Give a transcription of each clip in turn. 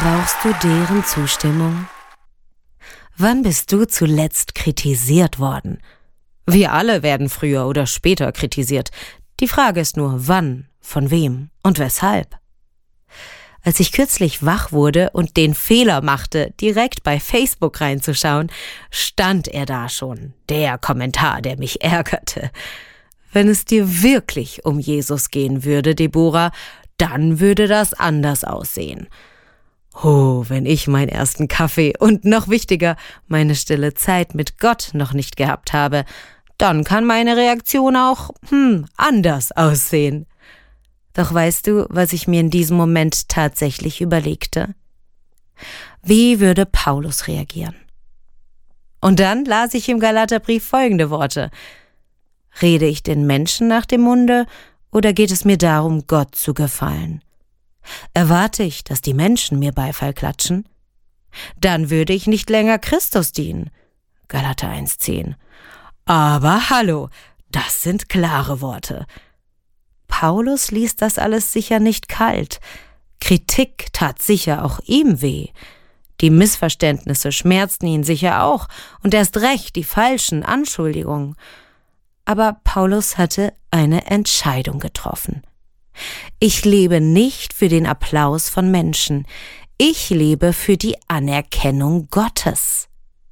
Brauchst du deren Zustimmung? Wann bist du zuletzt kritisiert worden? Wir alle werden früher oder später kritisiert. Die Frage ist nur, wann, von wem und weshalb. Als ich kürzlich wach wurde und den Fehler machte, direkt bei Facebook reinzuschauen, stand er da schon, der Kommentar, der mich ärgerte. Wenn es dir wirklich um Jesus gehen würde, Deborah, dann würde das anders aussehen. Oh, wenn ich meinen ersten Kaffee und noch wichtiger, meine stille Zeit mit Gott noch nicht gehabt habe, dann kann meine Reaktion auch, anders aussehen. Doch weißt du, was ich mir in diesem Moment tatsächlich überlegte? Wie würde Paulus reagieren? Und dann las ich im Galaterbrief folgende Worte: Rede ich den Menschen nach dem Munde oder geht es mir darum, Gott zu gefallen? Erwarte ich, dass die Menschen mir Beifall klatschen? Dann würde ich nicht länger Christus dienen. Galater 1,10. Aber hallo, das sind klare Worte. Paulus ließ das alles sicher nicht kalt. Kritik tat sicher auch ihm weh. Die Missverständnisse schmerzten ihn sicher auch und erst recht die falschen Anschuldigungen. Aber Paulus hatte eine Entscheidung getroffen. Ich lebe nicht für den Applaus von Menschen. Ich lebe für die Anerkennung Gottes.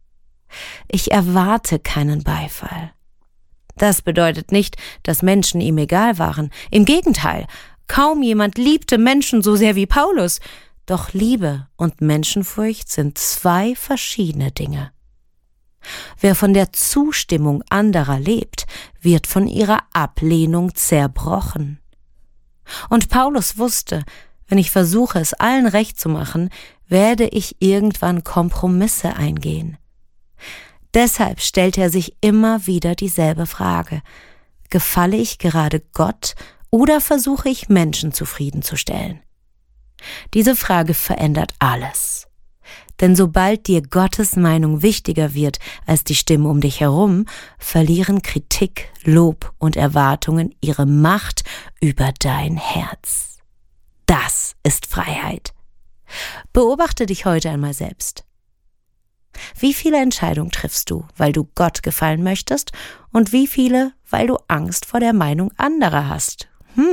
Ich erwarte keinen Beifall. Das bedeutet nicht, dass Menschen ihm egal waren. Im Gegenteil, kaum jemand liebte Menschen so sehr wie Paulus. Doch Liebe und Menschenfurcht sind zwei verschiedene Dinge. Wer von der Zustimmung anderer lebt, wird von ihrer Ablehnung zerbrochen. Und Paulus wusste, wenn ich versuche, es allen recht zu machen, werde ich irgendwann Kompromisse eingehen. Deshalb stellt er sich immer wieder dieselbe Frage: Gefalle ich gerade Gott oder versuche ich, Menschen zufriedenzustellen? Diese Frage verändert alles. Denn sobald dir Gottes Meinung wichtiger wird als die Stimmen um dich herum, verlieren Kritik, Lob und Erwartungen ihre Macht über dein Herz. Das ist Freiheit. Beobachte dich heute einmal selbst. Wie viele Entscheidungen triffst du, weil du Gott gefallen möchtest, und wie viele, weil du Angst vor der Meinung anderer hast?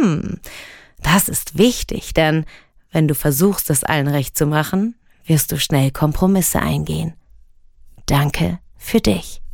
Das ist wichtig, denn wenn du versuchst, es allen recht zu machen, wirst du schnell Kompromisse eingehen. Danke für dich.